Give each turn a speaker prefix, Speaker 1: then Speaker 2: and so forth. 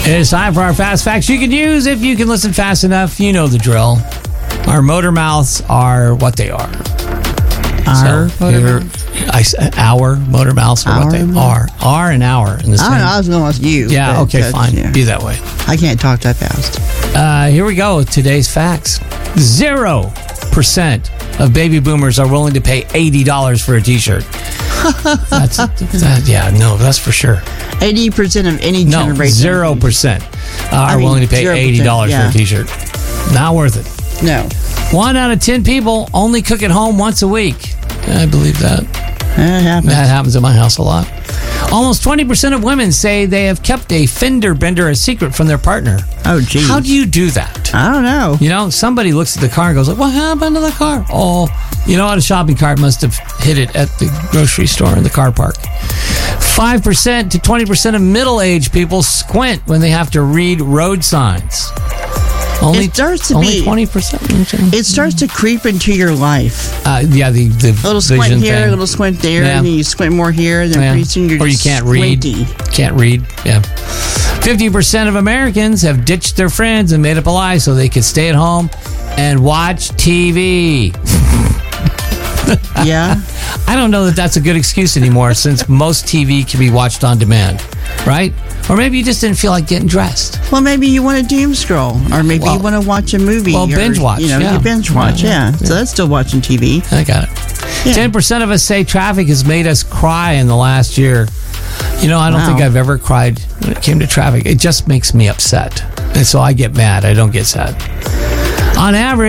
Speaker 1: It's time for our fast facts you can use if you can listen fast enough. You know the drill. Our motor mouths are what they are. Our motor mouths are what they are. R and hour in the same.
Speaker 2: I was going with you.
Speaker 1: Yeah, okay, fine. Yeah. Be that way.
Speaker 2: I can't talk that fast.
Speaker 1: Here we go with today's facts. 0% of baby boomers are willing to pay $80 for a t-shirt. That's for sure.
Speaker 2: 80% of any generation.
Speaker 1: 0% are willing to pay $80 for a t-shirt. Not worth it.
Speaker 2: No.
Speaker 1: 1 out of 10 people only cook at home once a week. I believe that. That happens in my house a lot. Almost 20% of women say they have kept a fender bender a secret from their partner.
Speaker 2: Oh, geez.
Speaker 1: How do you do that?
Speaker 2: I don't know.
Speaker 1: You know, somebody looks at the car and goes, like, what happened to the car? Oh, you know what? A shopping cart must have hit it at the grocery store in the car park. 5% to 20% of middle-aged people squint when they have to read road signs. Only 20%.
Speaker 2: It starts to creep into your life.
Speaker 1: The
Speaker 2: little squint
Speaker 1: vision
Speaker 2: here,
Speaker 1: thing.
Speaker 2: a little squint there, and then you squint more here, and then pretty soon you're just squinty.
Speaker 1: Can't read. Yeah. 50% of Americans have ditched their friends and made up a lie so they could stay at home and watch TV.
Speaker 2: Yeah.
Speaker 1: I don't know that that's a good excuse anymore since most TV can be watched on demand, right? Or maybe you just didn't feel like getting dressed.
Speaker 2: Well, maybe you want to doom scroll, or maybe you want to watch a movie.
Speaker 1: Well, binge watch.
Speaker 2: You binge watch, yeah. So that's still watching TV.
Speaker 1: I got it. Yeah. 10% of us say traffic has made us cry in the last year. You know, I don't think I've ever cried when it came to traffic. It just makes me upset. And so I get mad. I don't get sad. On average,